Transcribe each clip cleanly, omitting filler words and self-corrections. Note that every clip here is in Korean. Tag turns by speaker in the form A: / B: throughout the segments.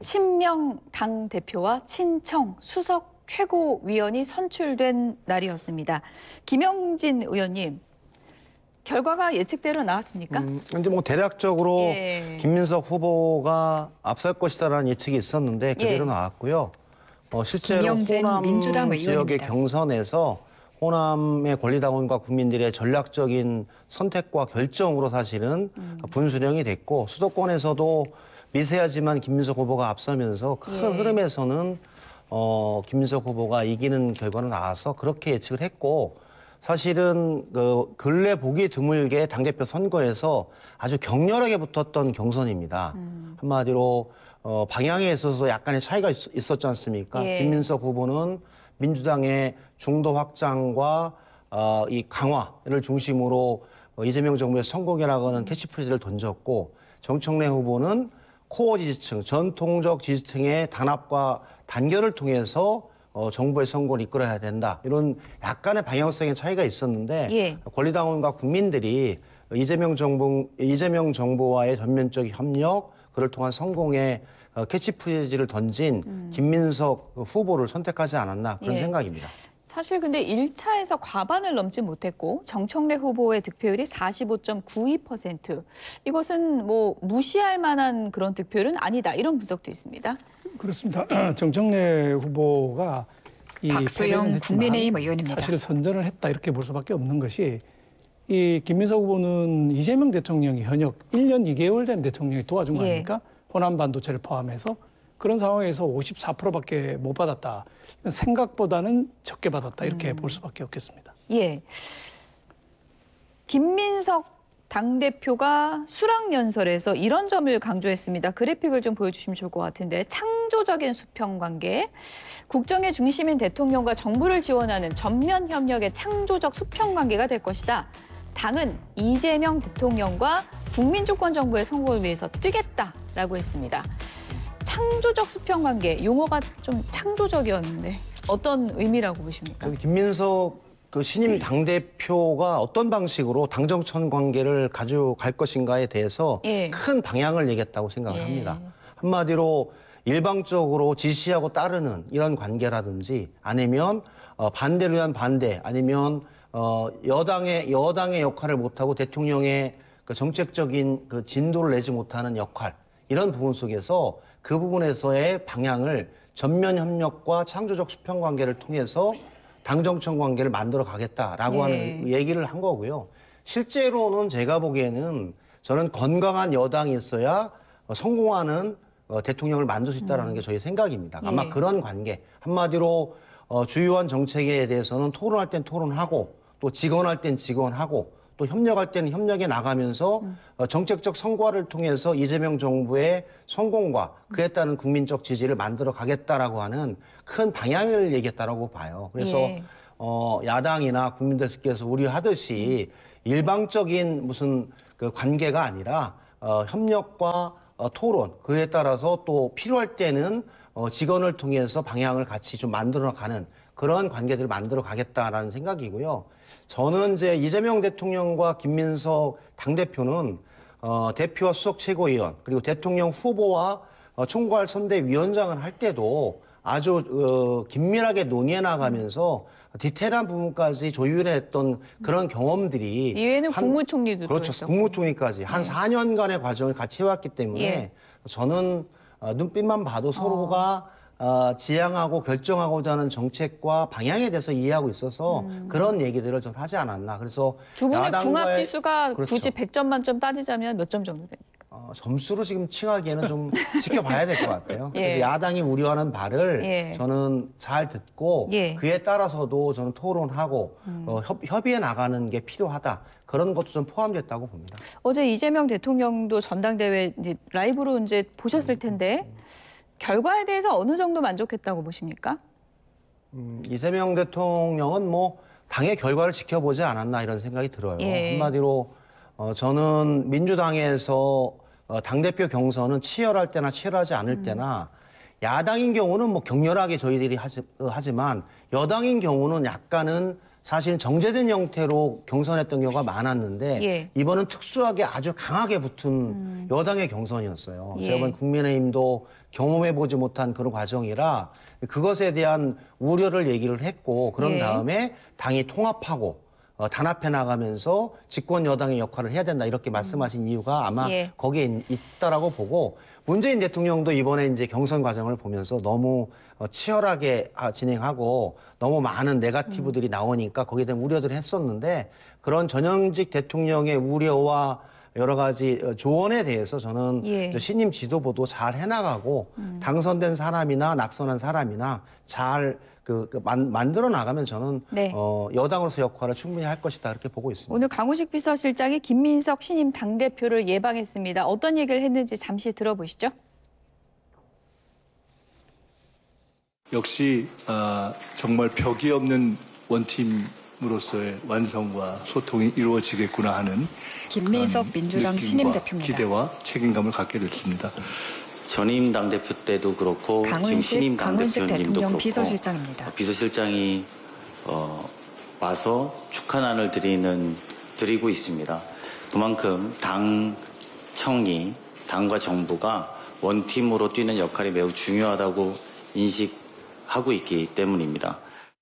A: 친명 당대표와 친청 수석 최고위원이 선출된 날이었습니다. 김영진 의원님, 결과가 예측대로 나왔습니까?
B: 이제 뭐 대략적으로 김민석 후보가 앞설 것이다라는 예측이 있었는데 그대로 나왔고요. 실제로 호남
C: 민주당
B: 지역의
C: 의원입니다.
B: 경선에서 호남의 권리당원과 국민들의 전략적인 선택과 결정으로 사실은 분수령이 됐고, 수도권에서도 미세하지만 김민석 후보가 앞서면서 큰 흐름에서는 김민석 후보가 이기는 결과는 나와서 그렇게 예측을 했고, 사실은 그 근래 보기 드물게 당대표 선거에서 아주 격렬하게 붙었던 경선입니다. 한마디로 방향에 있어서 약간의 차이가 있었지 않습니까? 김민석 후보는 민주당의 중도 확장과 이 강화를 중심으로 이재명 정부의 성공이라고 하는 캐치프레이즈를 던졌고, 정청래 후보는 코어 지지층, 전통적 지지층의 단합과 단결을 통해서 정부의 성공을 이끌어야 된다. 이런 약간의 방향성의 차이가 있었는데 권리당원과 국민들이 이재명 정부와의 전면적 협력, 그를 통한 성공의 캐치프레이즈를 던진 김민석 후보를 선택하지 않았나 그런 생각입니다.
A: 사실 근데 1차에서 과반을 넘지 못했고 정청래 후보의 득표율이 45.92%. 이것은 뭐 무시할 만한 그런 득표율은 아니다. 이런 분석도 있습니다.
D: 그렇습니다. 정청래 후보가
C: 박수영 국민의힘 의원입니다.
D: 사실 선전을 했다 이렇게 볼 수밖에 없는 것이, 이 김민석 후보는 이재명 대통령이 현역 1년 2개월 된 대통령이 도와준 거 아닙니까? 호남 반도체를 포함해서. 그런 상황에서 54%밖에 못 받았다. 생각보다는 적게 받았다. 이렇게 볼 수밖에 없겠습니다.
A: 김민석 당대표가 수락연설에서 이런 점을 강조했습니다. 그래픽을 좀 보여주시면 좋을 것 같은데, 창조적인 수평 관계, 국정의 중심인 대통령과 정부를 지원하는 전면 협력의 창조적 수평 관계가 될 것이다. 당은 이재명 대통령과 국민주권 정부의 성공을 위해서 뛰겠다라고 했습니다. 창조적 수평 관계, 용어가 좀 창조적이었는데 어떤 의미라고 보십니까?
B: 김민석 신임 당대표가 어떤 방식으로 당정청 관계를 가져갈 것인가에 대해서 큰 방향을 얘기했다고 생각을 합니다. 한마디로 일방적으로 지시하고 따르는 이런 관계라든지, 아니면 반대를 위한 반대, 아니면 여당의 역할을 못하고 대통령의 그 정책적인 그 진도를 내지 못하는 역할, 이런 부분 속에서 그 부분에서의 방향을 전면 협력과 창조적 수평 관계를 통해서 당정청 관계를 만들어 가겠다라고 하는 얘기를 한 거고요. 실제로는 제가 보기에는 저는 건강한 여당이 있어야 성공하는 대통령을 만들 수 있다는 게 저희 생각입니다. 아마 그런 관계, 한마디로 주요한 정책에 대해서는 토론할 땐 토론하고, 또 직언할 땐 직언하고, 또 협력할 때는 협력에 나가면서 정책적 성과를 통해서 이재명 정부의 성공과 그에 따른 국민적 지지를 만들어 가겠다라고 하는 큰 방향을 얘기했다라고 봐요. 그래서 야당이나 국민들께서 우려하듯이 일방적인 무슨 그 관계가 아니라 협력과 토론, 그에 따라서 또 필요할 때는 직언을 통해서 방향을 같이 좀 만들어가는 그런 관계들을 만들어 가겠다라는 생각이고요. 저는 이제 이재명 대통령과 김민석 당대표는 대표와 수석 최고위원, 그리고 대통령 후보와 총괄 선대위원장을 할 때도 아주 긴밀하게 논의해 나가면서 디테일한 부분까지 조율했던 그런 경험들이,
A: 이외에는 국무총리도
B: 그렇죠.
A: 있었고.
B: 국무총리까지 한 4년간의 과정을 같이 해왔기 때문에 저는 눈빛만 봐도 서로가 지향하고 결정하고자 하는 정책과 방향에 대해서 이해하고 있어서 그런 얘기들을 좀 하지 않았나. 그래서
A: 두 분의 궁합 지수가
B: 그렇죠.
A: 굳이 100점 만점 따지자면 몇 점 정도 됩니까?
B: 점수로 지금 칭하기에는 좀 지켜봐야 될 것 같아요. 그래서 야당이 우려하는 바를 저는 잘 듣고 그에 따라서도 저는 토론하고 협의해 나가는 게 필요하다. 그런 것도 좀 포함됐다고 봅니다.
A: 어제 이재명 대통령도 전당대회 이제 라이브로 이제 보셨을 텐데 결과에 대해서 어느 정도 만족했다고 보십니까?
B: 이재명 대통령은 뭐 당의 결과를 지켜보지 않았나 이런 생각이 들어요. 한마디로 저는 민주당에서 당대표 경선은 치열할 때나 치열하지 않을 때나 야당인 경우는 뭐 격렬하게 저희들이 하지만 여당인 경우는 약간은 사실 정제된 형태로 경선했던 경우가 많았는데
A: 예.
B: 이번은 특수하게 아주 강하게 붙은 여당의 경선이었어요.
A: 예.
B: 제가 보기엔 국민의힘도 경험해보지 못한 그런 과정이라 그것에 대한 우려를 얘기를 했고 그런
A: 예.
B: 다음에 당이 통합하고 단합해 나가면서 집권 여당의 역할을 해야 된다 이렇게 말씀하신 이유가 아마
A: 예.
B: 거기에 있다라고 보고 문재인 대통령도 이번에 이제 경선 과정을 보면서 너무 치열하게 진행하고 너무 많은 네거티브들이 나오니까 거기에 대한 우려들을 했었는데 그런 전현직 대통령의 우려와 여러 가지 조언에 대해서 저는
A: 예.
B: 신임 지도부도 잘 해나가고 당선된 사람이나 낙선한 사람이나 잘 만들어 나가면 저는
A: 네.
B: 여당으로서 역할을 충분히 할 것이다 이렇게 보고 있습니다.
A: 오늘 강훈식 비서실장이 김민석 신임 당대표를 예방했습니다. 어떤 얘기를 했는지 잠시 들어보시죠.
E: 역시 정말 벽이 없는 원팀으로서의 완성과 소통이 이루어지겠구나 하는
C: 김민석 민주당
E: 느낌과
C: 신임 대표입니다.
E: 기대와 책임감을 갖게 됐습니다.
F: 전임 당대표 때도 그렇고 지금 신임
C: 강훈식
F: 당대표님도
C: 대통령
F: 그렇고
C: 비서실장입니다.
F: 비서실장이 와서 축하난을 드리고 있습니다. 그만큼 당청이 당과 정부가 원팀으로 뛰는 역할이 매우 중요하다고 인식하고 있기 때문입니다.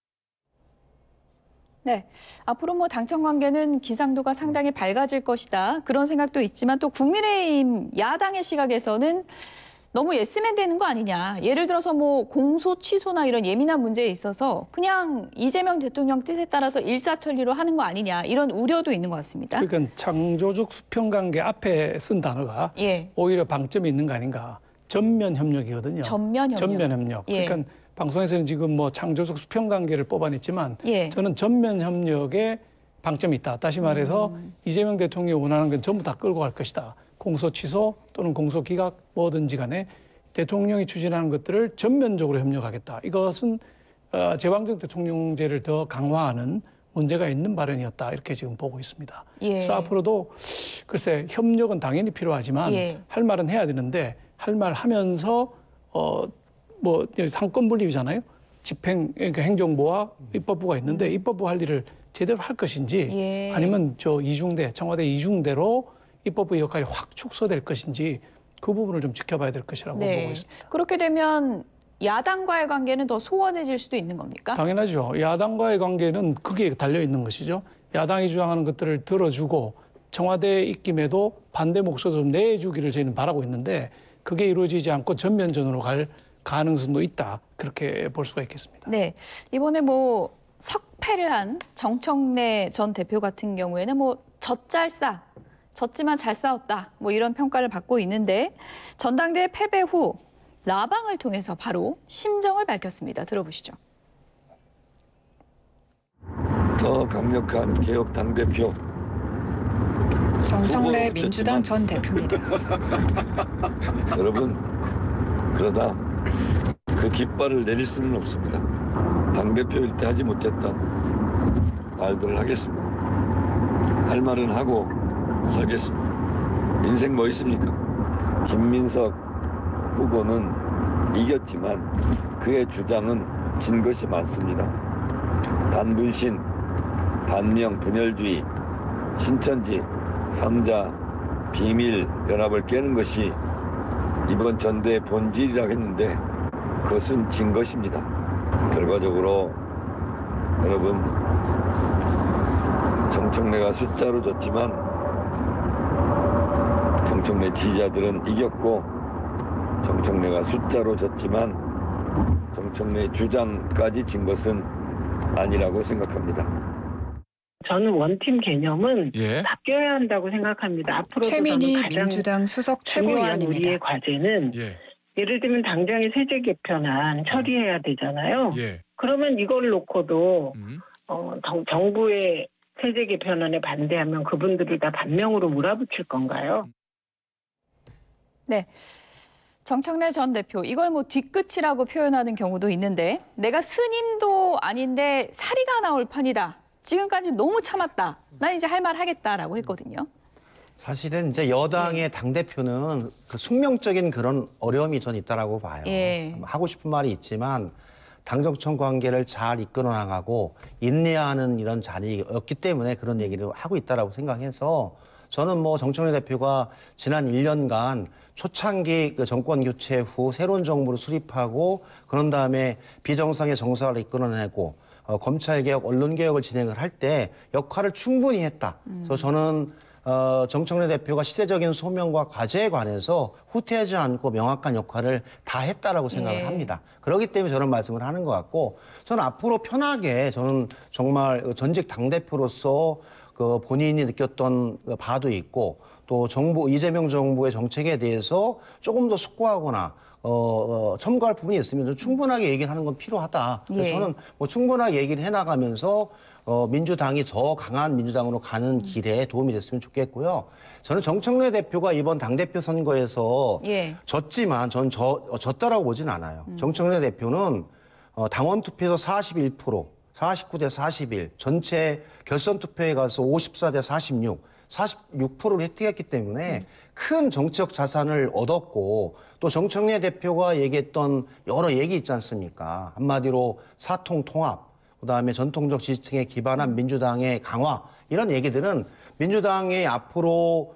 A: 네, 앞으로 뭐 당청 관계는 기상도가 상당히 밝아질 것이다. 그런 생각도 있지만 또 국민의힘 야당의 시각에서는 너무 예스맨 되는 거 아니냐. 예를 들어서 뭐 공소 취소나 이런 예민한 문제에 있어서 그냥 이재명 대통령 뜻에 따라서 일사천리로 하는 거 아니냐. 이런 우려도 있는 것 같습니다.
D: 그러니까 창조적 수평관계 앞에 쓴 단어가
A: 예.
D: 오히려 방점이 있는 거 아닌가. 전면 협력이거든요.
A: 전면 협력.
D: 전면 협력.
A: 예.
D: 그러니까 방송에서는 지금 뭐 창조적 수평관계를 뽑아냈지만
A: 예.
D: 저는 전면 협력에 방점이 있다. 다시 말해서 이재명 대통령이 원하는 건 전부 다 끌고 갈 것이다. 공소 취소 또는 공소 기각 뭐든지 간에 대통령이 추진하는 것들을 전면적으로 협력하겠다. 이것은 제왕적 대통령제를 더 강화하는 문제가 있는 발언이었다. 이렇게 지금 보고 있습니다.
A: 예.
D: 그래서 앞으로도 글쎄 협력은 당연히 필요하지만
A: 예.
D: 할 말은 해야 되는데 할 말 하면서 뭐 상권 분립이잖아요. 집행 그러니까 행정부와 입법부가 있는데 입법부 할 일을 제대로 할 것인지
A: 예.
D: 아니면 청와대 이중대로 입법부의 역할이 확 축소될 것인지 그 부분을 좀 지켜봐야 될 것이라고
A: 네.
D: 보고 있습니다.
A: 그렇게 되면 야당과의 관계는 더 소원해질 수도 있는 겁니까?
D: 당연하죠. 야당과의 관계는 그게 달려 있는 것이죠. 야당이 주장하는 것들을 들어주고 청와대 입김에도 반대 목소리를 좀 내주기를 저희는 바라고 있는데 그게 이루어지지 않고 전면전으로 갈 가능성도 있다. 그렇게 볼 수가 있겠습니다.
A: 네. 이번에 뭐 석패를 한 정청래 전 대표 같은 경우에는 뭐 젖잘싸, 졌지만 잘 싸웠다. 뭐 이런 평가를 받고 있는데 전당대회 패배 후 라방을 통해서 바로 심정을 밝혔습니다. 들어보시죠.
G: 더 강력한 개혁 당대표
C: 정청래
G: 후보로
C: 민주당
G: 졌지만
C: 전 대표입니다.
G: 여러분 그러다 그 깃발을 내릴 수는 없습니다. 당대표일 때 하지 못했던 말들을 하겠습니다. 할 말은 하고 살겠습니다. 인생 뭐 있습니까? 김민석 후보는 이겼지만 그의 주장은 진 것이 많습니다. 단분신, 단명 분열주의, 신천지, 삼자, 비밀 연합을 깨는 것이 이번 전대의 본질이라고 했는데 그것은 진 것입니다. 결과적으로 여러분 정청래가 숫자로 졌지만 정청래 지지자들은 이겼고 정청래가 숫자로 졌지만 정청래의 주장까지 진 것은 아니라고 생각합니다.
H: 저는 원팀 개념은
I: 예.
H: 바뀌어야 한다고 생각합니다. 앞으로도
C: 최민희
H: 저는 가장
C: 민주당 수석
H: 중요한 우리의
C: 최고위원입니다.
H: 과제는
I: 예.
H: 예를 들면 당장의 세제 개편안 처리해야 되잖아요.
I: 예.
H: 그러면 이걸 놓고도
I: 음.
H: 정부의 세제 개편안에 반대하면 그분들을 다 반명으로 몰아붙일 건가요?
A: 네. 정청래 전 대표, 이걸 뭐 뒤끝이라고 표현하는 경우도 있는데 내가 스님도 아닌데 사리가 나올 판이다. 지금까지 너무 참았다. 난 이제 할 말 하겠다라고 했거든요.
B: 사실은 이제 여당의 당대표는 그 숙명적인 그런 어려움이 전 있다라고 봐요.
A: 예.
B: 하고 싶은 말이 있지만 당정청 관계를 잘 이끌어 나가고 인내하는 이런 자리였기 때문에 그런 얘기를 하고 있다라고 생각해서 저는 뭐 정청래 대표가 지난 1년간 초창기 그 정권 교체 후 새로운 정부를 수립하고 그런 다음에 비정상의 정상을 이끌어내고 검찰개혁, 언론개혁을 진행을 할 때 역할을 충분히 했다. 그래서 저는 정청래 대표가 시대적인 소명과 과제에 관해서 후퇴하지 않고 명확한 역할을 다 했다라고 생각을 합니다. 그렇기 때문에 저런 말씀을 하는 것 같고 저는 앞으로 편하게 저는 정말 전직 당대표로서 그 본인이 느꼈던 바도 있고 또 정부 이재명 정부의 정책에 대해서 조금 더 숙고하거나 첨가할 부분이 있으면 충분하게 얘기를 하는 건 필요하다. 그래서 저는 뭐 충분하게 얘기를 해나가면서 민주당이 더 강한 민주당으로 가는 길에 도움이 됐으면 좋겠고요. 저는 정청래 대표가 이번 당대표 선거에서 졌지만 전 졌다라고 보진 않아요. 정청래 대표는 당원 투표에서 41%, 49대 41, 전체 결선 투표에 가서 54대 46, 46%를 획득했기 때문에 큰 정치적 자산을 얻었고 또 정청래 대표가 얘기했던 여러 얘기 있지 않습니까? 한마디로 사통 통합, 그다음에 전통적 지지층에 기반한 민주당의 강화 이런 얘기들은 민주당의 앞으로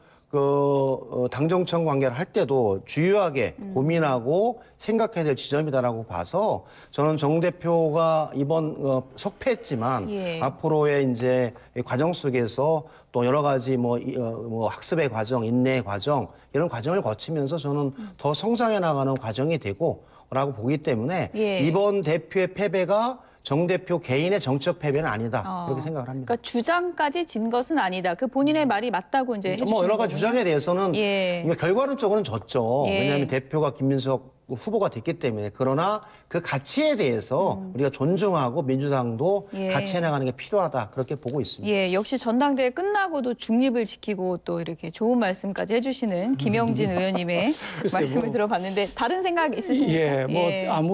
B: 그 당정청 관계를 할 때도 주요하게 고민하고 생각해야 될 지점이다라고 봐서 저는 정 대표가 이번 석패했지만 앞으로의 이제 과정 속에서 또 여러 가지 뭐 학습의 과정, 인내의 과정 이런 과정을 거치면서 저는 더 성장해 나가는 과정이 되고라고 보기 때문에 이번 대표의 패배가 정 대표 개인의 정치적 패배는 아니다. 그렇게 생각을 합니다.
A: 그러니까 주장까지 진 것은 아니다. 그 본인의 말이 맞다고 이제 해주시는
B: 뭐 여러 가지 주장에 대해서는 결과론적으로는 졌죠. 왜냐하면 대표가 김민석 후보가 됐기 때문에. 그러나 그 가치에 대해서 우리가 존중하고 민주당도 같이 해나가는 게 필요하다. 그렇게 보고 있습니다.
A: 역시 전당대회 끝나고도 중립을 지키고 또 이렇게 좋은 말씀까지 해주시는 김영진 의원님의 말씀을 들어봤는데 다른 생각 있으십니까?
D: 뭐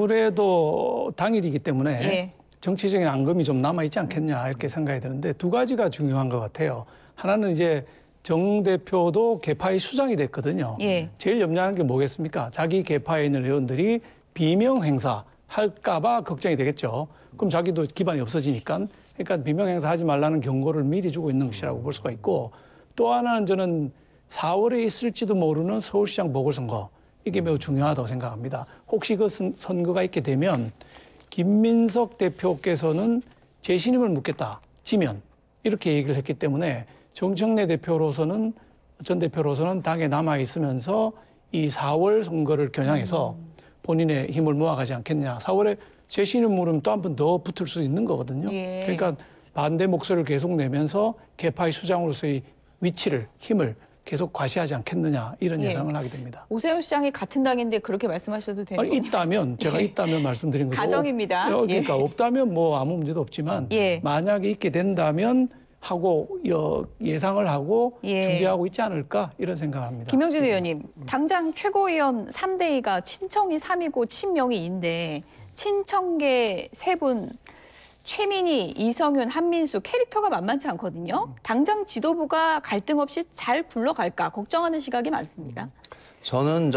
D: 아무래도 당일이기 때문에 정치적인 앙금이 좀 남아있지 않겠냐 이렇게 생각이 드는데 두 가지가 중요한 것 같아요. 하나는 이제 정 대표도 개파의 수장이 됐거든요. 제일 염려하는 게 뭐겠습니까? 자기 개파에 있는 의원들이 비명 행사 할까 봐 걱정이 되겠죠. 그럼 자기도 기반이 없어지니까. 그러니까 비명 행사 하지 말라는 경고를 미리 주고 있는 것이라고 볼 수가 있고 또 하나는 저는 4월에 있을지도 모르는 서울시장 보궐선거 이게 매우 중요하다고 생각합니다. 혹시 그 선거가 있게 되면 김민석 대표께서는 재신임을 묻겠다. 지면 이렇게 얘기를 했기 때문에 정청래 대표로서는 전 대표로서는 당에 남아 있으면서 이 4월 선거를 겨냥해서 본인의 힘을 모아가지 않겠냐. 4월에 재신임 물으면 또 한 번 더 붙을 수 있는 거거든요. 그러니까 반대 목소리를 계속 내면서 개파의 수장으로서의 위치를 힘을 계속 과시하지 않겠느냐 이런 예상을 하게 됩니다.
A: 오세훈 시장이 같은 당인데 그렇게 말씀하셔도 되는 거예요?
D: 있다면 제가 있다면 말씀드린 거죠.
A: 가정입니다.
D: 그러니까 없다면 뭐 아무 문제도 없지만 만약에 있게 된다면 하고 예상을 하고 준비하고 있지 않을까 이런 생각을 합니다.
A: 김영진 의원님, 당장 최고위원 3대2가 친청이 3이고 친명이 2인데 친청계 세 분 최민희, 이성윤, 한민수 캐릭터가 만만치 않거든요. 당장 지도부가 갈등 없이 잘 굴러갈까 걱정하는 시각이 많습니다.
B: 저는